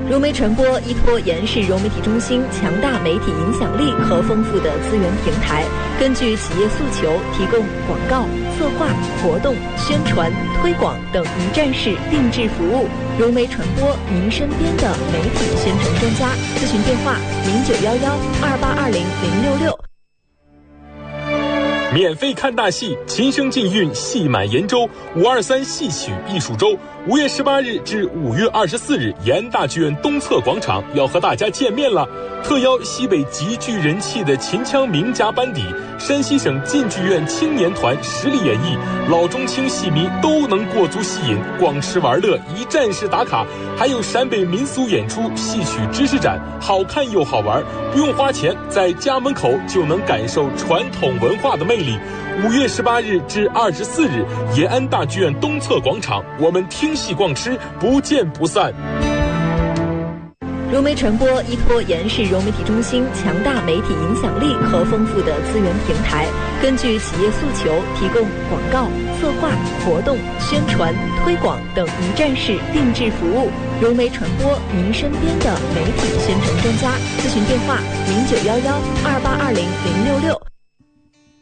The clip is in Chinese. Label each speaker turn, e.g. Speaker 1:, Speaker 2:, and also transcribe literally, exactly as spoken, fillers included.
Speaker 1: 融媒传播依托延世融媒体中心强大媒体影响力和丰富的资源平台，根据企业诉求，提供广告、策划、活动、宣传、推广等一站式定制服务。融媒传播，您身边的媒体宣传专家。咨询电话：零九幺幺二八二零零六六。
Speaker 2: 免费看大戏，琴声禁韵，戏满延州。五二三戏曲艺术周，五月十八日至五月二十四日，延安大剧院东侧广场要和大家见面了。特邀西北极具人气的秦腔名家班底，山西省晋剧院青年团实力演绎，老中青戏迷都能过足戏瘾，逛吃玩乐，一站式打卡。还有陕北民俗演出、戏曲知识展，好看又好玩，不用花钱，在家门口就能感受传统文化的魅力。五月十八日至二十四日，延安大剧院东侧广场，我们听戏逛吃，不见不散。
Speaker 1: 融媒传播依托延世融媒体中心强大媒体影响力和丰富的资源平台，根据企业诉求，提供广告、策划、活动、宣传、推广等一站式定制服务。融媒传播，您身边的媒体宣传专家。咨询电话：零九幺幺二八二零零六六。